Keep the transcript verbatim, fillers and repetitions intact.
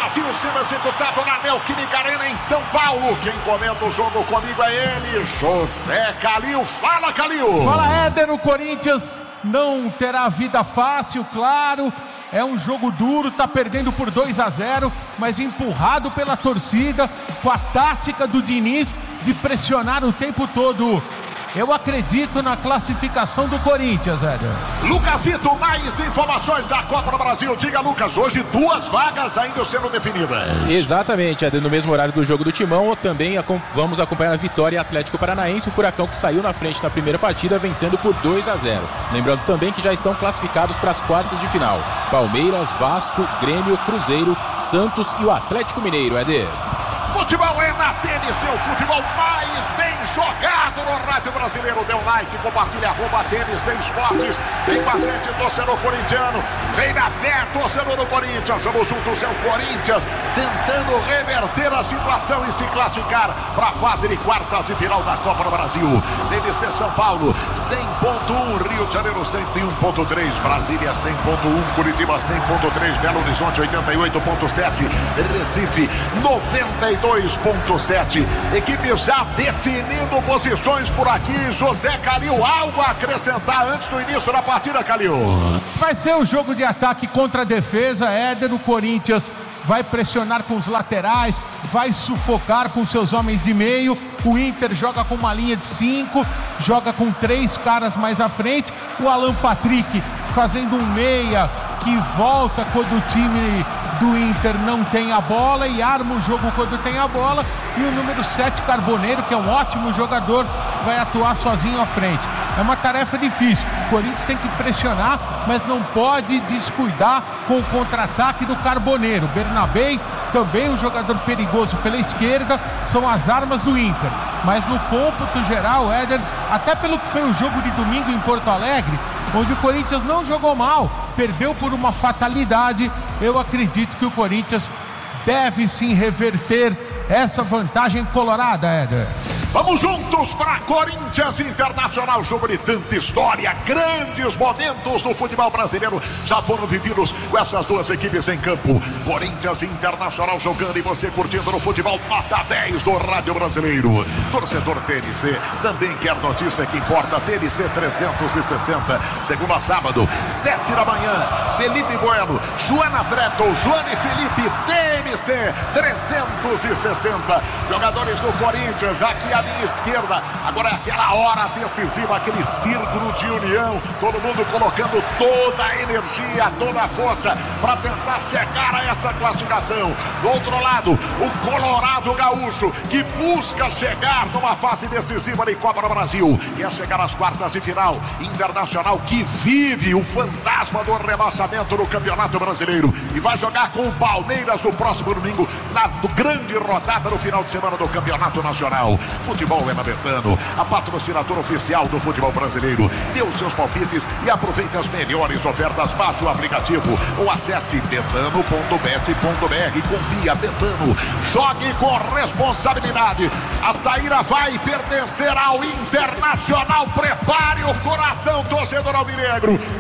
Brasil sendo executado na Neoquímica Arena em São Paulo. Quem comenta o jogo comigo é ele, José Calil. Fala, Calil! Fala, Éder. O Corinthians não terá vida fácil, claro. É um jogo duro, tá perdendo por dois a zero, mas empurrado pela torcida, com a tática do Diniz de pressionar o tempo todo. Eu acredito na classificação do Corinthians, Éder. Lucasito, mais informações da Copa do Brasil. Diga, Lucas, hoje duas vagas ainda sendo definidas. Exatamente, Éder, no mesmo horário do jogo do Timão, também vamos acompanhar a Vitória Atlético Paranaense, o Furacão que saiu na frente na primeira partida, vencendo por dois a zero. Lembrando também que já estão classificados para as quartas de final: Palmeiras, Vasco, Grêmio, Cruzeiro, Santos e o Atlético Mineiro, Éder. Futebol é na T N C, o futebol mais bem jogado no rádio brasileiro. Dê um like, compartilha, arroba T N C Esportes. Vem com a gente, torcedor corintiano. Vem na fé, torcedor do Corinthians. Vamos juntos, é o Corinthians tentando reverter a situação e se classificar para a fase de quartas de final da Copa do Brasil. T N C São Paulo, cem ponto um, Rio de Janeiro cento e um ponto três, Brasília cem ponto um, Curitiba cem ponto três, Belo Horizonte oitenta e oito ponto sete, Recife noventa e dois ponto sete. Equipe já definindo posições por aqui. José Calil, algo a acrescentar antes do início da partida, Calil? Vai ser o jogo de ataque contra a defesa, Éder. O Corinthians vai pressionar com os laterais, vai sufocar com seus homens de meio. O Inter joga com uma linha de cinco, joga com três caras mais à frente. O Alan Patrick fazendo um meia que volta quando o time do Inter não tem a bola e arma o jogo quando tem a bola. E o número sete, Carboneiro, que é um ótimo jogador, vai atuar sozinho à frente. É uma tarefa difícil. O Corinthians tem que pressionar, mas não pode descuidar com o contra-ataque do Carboneiro. Bernabé, também um jogador perigoso pela esquerda, são as armas do Inter. Mas no cômputo geral, Éder, até pelo que foi o jogo de domingo em Porto Alegre, onde o Corinthians não jogou mal, perdeu por uma fatalidade, eu acredito que o Corinthians deve sim reverter essa vantagem colorada, Éder. Vamos juntos para Corinthians Internacional, jogo de tanta história, grandes momentos do futebol brasileiro já foram vividos com essas duas equipes em campo. Corinthians Internacional jogando e você curtindo no futebol nota dez do rádio brasileiro. Torcedor T N C também quer notícia que importa. T N C trezentos e sessenta, segunda a sábado, sete da manhã. Felipe Bueno, Joana Treto, Joana e Felipe. T N C trezentos e sessenta, jogadores do Corinthians aqui à minha esquerda. Agora é aquela hora decisiva, aquele círculo de união, todo mundo colocando toda a energia, toda a força para tentar chegar a essa classificação. Do outro lado, o Colorado Gaúcho, que busca chegar numa fase decisiva de Copa do Brasil, quer chegar às quartas de final. Internacional, que vive o fantasma do rebaixamento no Campeonato Brasileiro e vai jogar com o Palmeiras no próximo domingo, na grande rodada no final de semana do Campeonato Nacional. Futebol é na Betano, a patrocinadora oficial do futebol brasileiro. Dê os seus palpites e aproveite as melhores ofertas. Baixe o aplicativo ou acesse betano ponto bet ponto br. Confia, Betano. Jogue com responsabilidade. A saída vai pertencer ao Internacional. Prepare o coração, torcedor alvinegro.